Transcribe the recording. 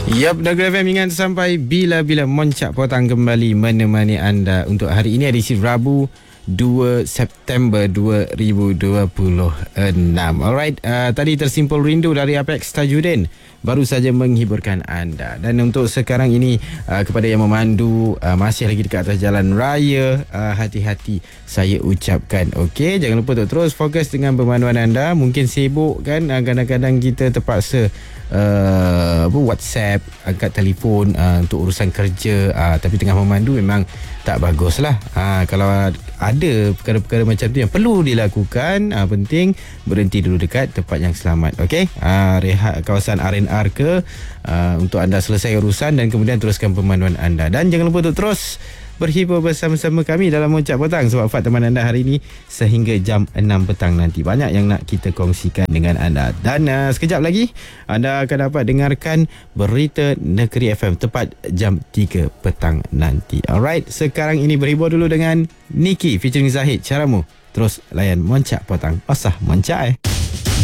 Yap, Negeri FM ingat sampai bila-bila Moncak Potang kembali menemani anda untuk hari ini, edisi Rabu 2 September 2026. Alright, tadi Tersimpul Rindu dari Apex Tajudin baru saja menghiburkan anda. Dan untuk sekarang ini, kepada yang memandu masih lagi dekat atas jalan raya, hati-hati saya ucapkan. Okey, jangan lupa untuk terus fokus dengan pemanduan anda. Mungkin sibuk kan, kadang-kadang kita terpaksa WhatsApp, angkat telefon untuk urusan kerja, tapi tengah memandu memang tak bagus lah. Kalau ada perkara-perkara macam tu yang perlu dilakukan, penting berhenti dulu dekat tempat yang selamat. Okey, rehat kawasan R&R ke, untuk anda selesai urusan dan kemudian teruskan pemanduan anda. Dan jangan lupa untuk terus berhibur bersama-sama kami dalam Moncak Petang, sebab Fat teman anda hari ini sehingga jam 6 petang nanti. Banyak yang nak kita kongsikan dengan anda. Dan sekejap lagi anda akan dapat dengarkan berita Negeri FM tepat jam 3 petang nanti. Alright, sekarang ini berhibur dulu dengan Niki featuring Zahid. Caramu terus layan Moncak Petang. Osah Moncak